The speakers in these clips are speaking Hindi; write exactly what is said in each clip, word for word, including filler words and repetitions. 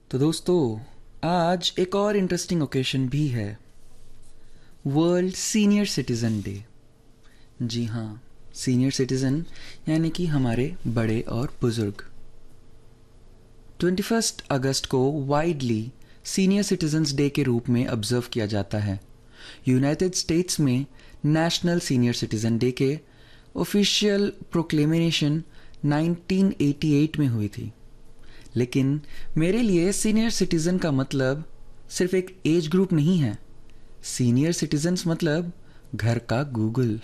तो दोस्तों, आज एक और इंटरेस्टिंग ओकेशन भी है, वर्ल्ड सीनियर सिटीज़न डे। जी हाँ, सीनियर सिटीज़न यानी कि हमारे बड़े और बुज़ुर्ग। ट्वेंटी फर्स्ट अगस्त को वाइडली सीनियर सिटीजन्स डे के रूप में ऑब्जर्व किया जाता है। यूनाइटेड स्टेट्स में नेशनल सीनियर सिटीज़न डे के official proclamation nineteen eighty eight में हुई थी। लेकिन मेरे लिए सीनियर सिटीज़न का मतलब सिर्फ एक एज ग्रुप नहीं है। सीनियर सिटीजन्स मतलब घर का गूगल।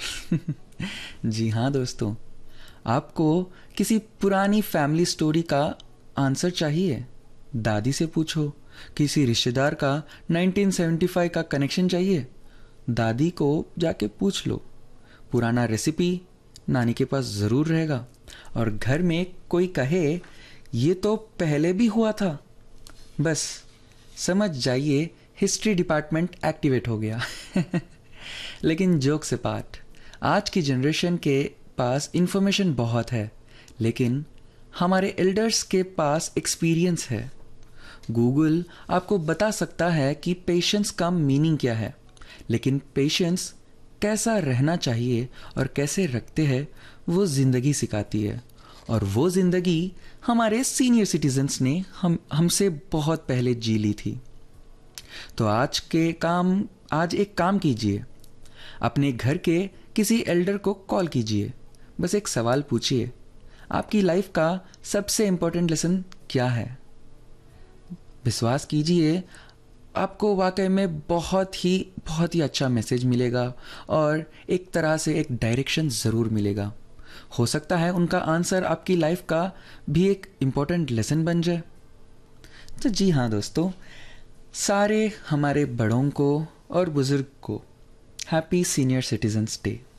जी हाँ दोस्तों, आपको किसी पुरानी फैमिली स्टोरी का आंसर चाहिए, दादी से पूछो। किसी रिश्तेदार का नाइनटीन सेवेंटी फाइव का कनेक्शन चाहिए, दादी को जाके पूछ लो। पुराना रेसिपी नानी के पास ज़रूर रहेगा। और घर में कोई कहे ये तो पहले भी हुआ था, बस समझ जाइए हिस्ट्री डिपार्टमेंट एक्टिवेट हो गया। लेकिन जोक से पार्ट, आज की जनरेशन के पास इंफॉर्मेशन बहुत है, लेकिन हमारे एल्डर्स के पास एक्सपीरियंस है। गूगल आपको बता सकता है कि पेशेंस का मीनिंग क्या है, लेकिन पेशेंस कैसा रहना चाहिए और कैसे रखते हैं वो ज़िंदगी सिखाती है। और वो ज़िंदगी हमारे सीनियर सिटीजन्स ने हम हमसे बहुत पहले जी ली थी। तो आज के काम आज एक काम कीजिए, अपने घर के किसी एल्डर को कॉल कीजिए। बस एक सवाल पूछिए, आपकी लाइफ का सबसे इम्पोर्टेंट लेसन क्या है? विश्वास कीजिए, आपको वाकई में बहुत ही बहुत ही अच्छा मैसेज मिलेगा और एक तरह से एक डायरेक्शन ज़रूर मिलेगा। हो सकता है उनका आंसर आपकी लाइफ का भी एक इम्पोर्टेंट लेसन बन जाए। तो जी हाँ दोस्तों, सारे हमारे बड़ों को और बुज़ुर्ग को हैप्पी सीनियर सिटीजन्स डे।